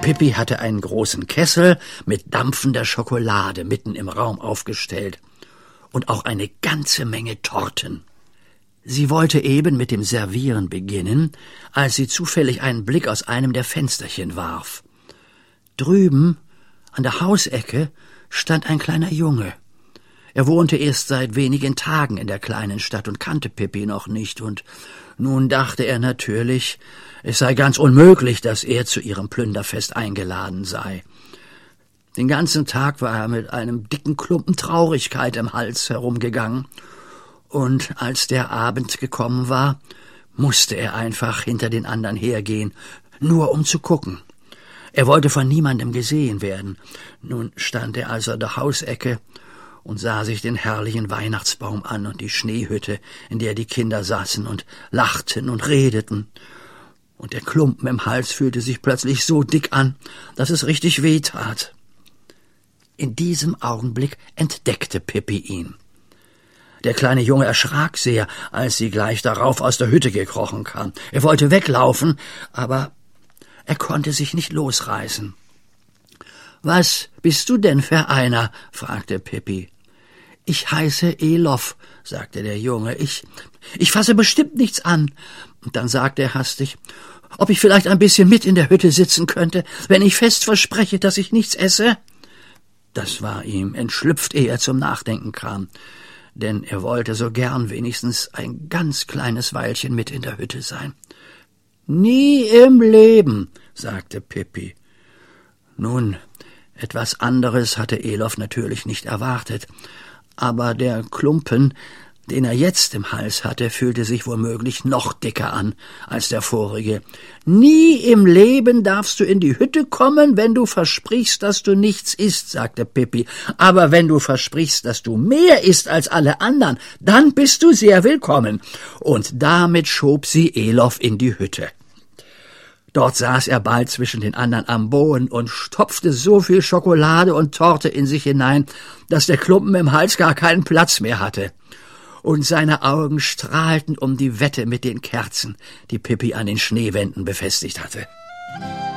Pippi hatte einen großen Kessel mit dampfender Schokolade mitten im Raum aufgestellt und auch eine ganze Menge Torten. Sie wollte eben mit dem Servieren beginnen, als sie zufällig einen Blick aus einem der Fensterchen warf. Drüben, an der Hausecke, stand ein kleiner Junge. Er wohnte erst seit wenigen Tagen in der kleinen Stadt und kannte Pippi noch nicht, und nun dachte er natürlich, es sei ganz unmöglich, dass er zu ihrem Plünderfest eingeladen sei. Den ganzen Tag war er mit einem dicken Klumpen Traurigkeit im Hals herumgegangen, und als der Abend gekommen war, musste er einfach hinter den anderen hergehen, nur um zu gucken. Er wollte von niemandem gesehen werden. Nun stand er also an der Hausecke und sah sich den herrlichen Weihnachtsbaum an und die Schneehütte, in der die Kinder saßen und lachten und redeten. Und der Klumpen im Hals fühlte sich plötzlich so dick an, dass es richtig weh tat. In diesem Augenblick entdeckte Pippi ihn. Der kleine Junge erschrak sehr, als sie gleich darauf aus der Hütte gekrochen kam. Er wollte weglaufen, aber er konnte sich nicht losreißen. »Was bist du denn für einer?« fragte Pippi. »Ich heiße Elof«, sagte der Junge. Ich fasse bestimmt nichts an.« Und dann sagte er hastig, »ob ich vielleicht ein bisschen mit in der Hütte sitzen könnte, wenn ich fest verspreche, dass ich nichts esse?« Das war ihm entschlüpft, ehe er zum Nachdenken kam, denn er wollte so gern wenigstens ein ganz kleines Weilchen mit in der Hütte sein. »Nie im Leben«, sagte Pippi. Nun, etwas anderes hatte Elof natürlich nicht erwartet, aber der Klumpen, den er jetzt im Hals hatte, fühlte sich womöglich noch dicker an als der vorige. »Nie im Leben darfst du in die Hütte kommen, wenn du versprichst, dass du nichts isst«, sagte Pippi. »Aber wenn du versprichst, dass du mehr isst als alle anderen, dann bist du sehr willkommen.« Und damit schob sie Elof in die Hütte. Dort saß er bald zwischen den anderen am Boden und stopfte so viel Schokolade und Torte in sich hinein, dass der Klumpen im Hals gar keinen Platz mehr hatte. Und seine Augen strahlten um die Wette mit den Kerzen, die Pippi an den Schneewänden befestigt hatte.